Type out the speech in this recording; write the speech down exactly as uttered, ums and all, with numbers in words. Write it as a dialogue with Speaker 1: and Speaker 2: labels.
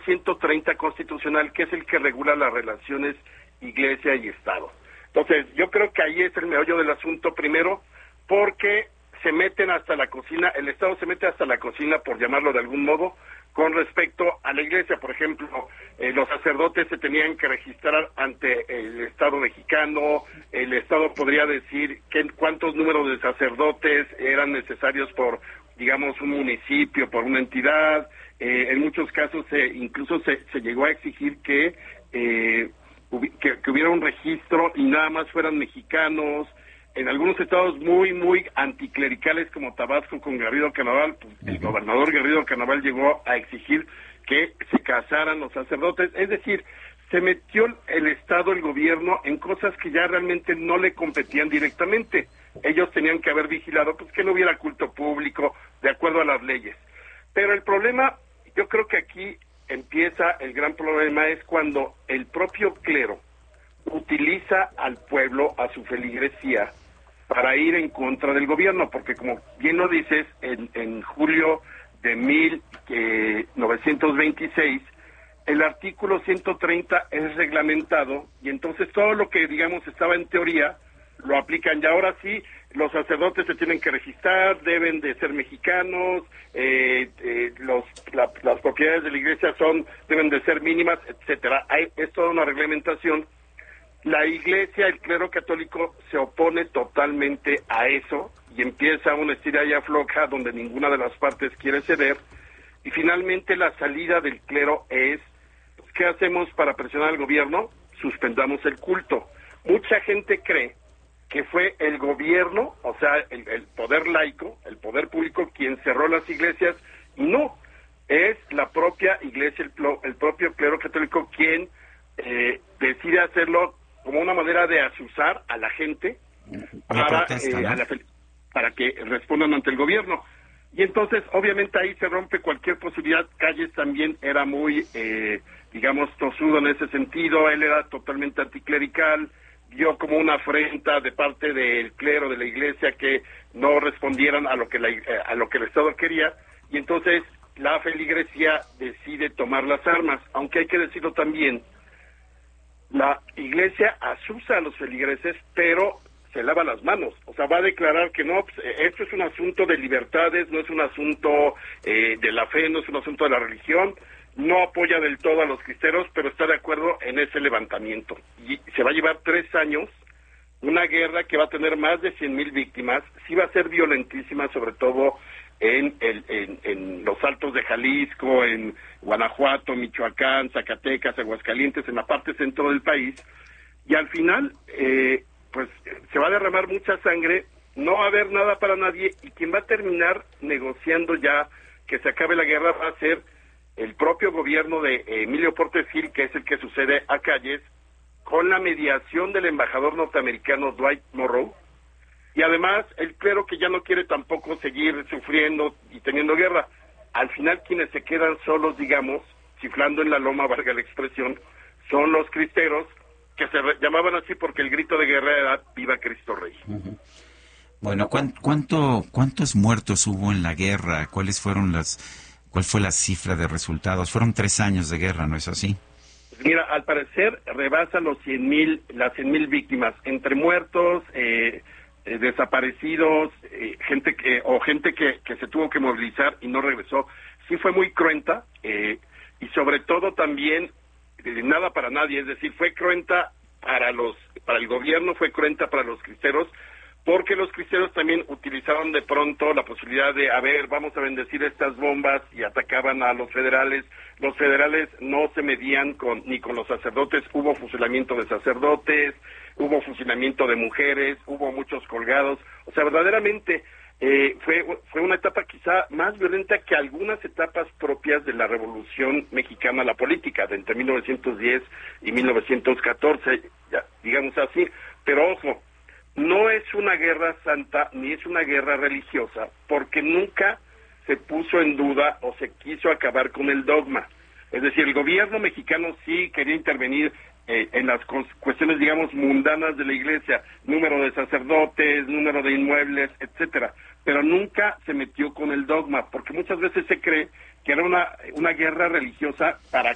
Speaker 1: ciento treinta constitucional, que es el que regula las relaciones Iglesia y Estado. Entonces, yo creo que ahí es el meollo del asunto, primero, porque se meten hasta la cocina, el Estado se mete hasta la cocina, por llamarlo de algún modo, con respecto a la Iglesia. Por ejemplo, eh, los sacerdotes se tenían que registrar ante el Estado mexicano, el Estado podría decir que, cuántos números de sacerdotes eran necesarios por, digamos, un municipio, por una entidad. Eh, en muchos casos se, incluso se, se llegó a exigir que, eh, hubi- que, que hubiera un registro y nada más fueran mexicanos. En algunos estados muy, muy anticlericales como Tabasco con Garrido Canaval, pues, el gobernador Garrido Canaval llegó a exigir que se casaran los sacerdotes. Es decir, se metió el Estado, el gobierno, en cosas que ya realmente no le competían directamente. Ellos tenían que haber vigilado pues que no hubiera culto público de acuerdo a las leyes. Pero el problema, yo creo que aquí empieza el gran problema, es cuando el propio clero utiliza al pueblo, a su feligresía, para ir en contra del gobierno, porque como bien lo dices, en, en julio de mil novecientos veintiséis, el artículo ciento treinta es reglamentado, y entonces todo lo que, digamos, estaba en teoría, lo aplican. Y ahora sí, los sacerdotes se tienen que registrar, deben de ser mexicanos, eh, eh, los, la, las propiedades de la iglesia son deben de ser mínimas, etcétera. Hay, es toda una reglamentación. La Iglesia, el clero católico, se opone totalmente a eso y empieza una estira y afloja donde ninguna de las partes quiere ceder, y finalmente la salida del clero es, pues, ¿qué hacemos para presionar al gobierno? Suspendamos el culto. Mucha gente cree que fue el gobierno, o sea, el, el poder laico, el poder público, quien cerró las iglesias, y no, es la propia iglesia, el, el propio clero católico quien eh, decide hacerlo como una manera de azuzar a la gente para, protesta, eh, ¿no? a la, para que respondan ante el gobierno. Y entonces, obviamente, ahí se rompe cualquier posibilidad. Calles también era muy, eh, digamos, tosudo en ese sentido. Él era totalmente anticlerical, vio como una afrenta de parte del clero, de la iglesia, que no respondieran a lo que, la, a lo que el Estado quería. Y entonces, la feligresía decide tomar las armas, aunque hay que decirlo también, la iglesia asusa a los feligreses, pero se lava las manos, o sea, va a declarar que no, pues, esto es un asunto de libertades, no es un asunto eh, de la fe, no es un asunto de la religión, no apoya del todo a los cristeros, pero está de acuerdo en ese levantamiento. Y se va a llevar tres años, una guerra que va a tener más de cien mil víctimas, sí va a ser violentísima, sobre todo en, el, en, en los altos de Jalisco, en Guanajuato, Michoacán, Zacatecas, Aguascalientes, en la parte centro del país, y al final, eh, pues, se va a derramar mucha sangre, no va a haber nada para nadie, y quien va a terminar negociando ya que se acabe la guerra va a ser el propio gobierno de Emilio Portes Gil, que es el que sucede a Calles, con la mediación del embajador norteamericano Dwight Morrow, y además el clero que ya no quiere tampoco seguir sufriendo y teniendo guerra. Al final quienes se quedan solos, digamos, chiflando en la loma, valga la expresión, son los cristeros, que se llamaban así porque el grito de guerra era "Viva Cristo Rey".
Speaker 2: Uh-huh. Bueno, ¿cuán, cuánto, ¿cuántos muertos hubo en la guerra? ¿Cuáles fueron las, cuál fue la cifra de resultados? Fueron tres años de guerra, ¿no es así?
Speaker 1: Pues mira, al parecer rebasa los cien mil, las cien mil víctimas, entre muertos, eh, eh, desaparecidos, eh, gente que, o gente que, que se tuvo que movilizar y no regresó. Sí fue muy cruenta, eh, y sobre todo también, eh, nada para nadie, es decir, fue cruenta para los, para el gobierno, fue cruenta para los cristeros, porque los cristeros también utilizaron de pronto la posibilidad de, a ver, vamos a bendecir estas bombas, y atacaban a los federales. Los federales no se medían con ni con los sacerdotes, hubo fusilamiento de sacerdotes, hubo fusilamiento de mujeres, hubo muchos colgados, o sea, verdaderamente eh, fue, fue una etapa quizá más violenta que algunas etapas propias de la Revolución Mexicana, la política, de entre mil novecientos diez y mil novecientos catorce, ya, digamos así, pero ojo, no es una guerra santa ni es una guerra religiosa, porque nunca se puso en duda o se quiso acabar con el dogma. Es decir, el gobierno mexicano sí quería intervenir eh, en las cuestiones, digamos, mundanas de la iglesia, número de sacerdotes, número de inmuebles, etcétera, pero nunca se metió con el dogma, porque muchas veces se cree que era una, una guerra religiosa para